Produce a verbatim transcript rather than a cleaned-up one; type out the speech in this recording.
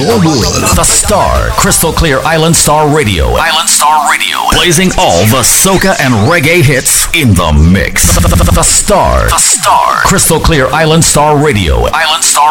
your world. The Star, Crystal Clear Island Star Radio. Island Star Radio. Blazing all the soca and reggae hits in the mix. The, the, the, the Star. The Star. Crystal Clear Island Star Radio. Island Star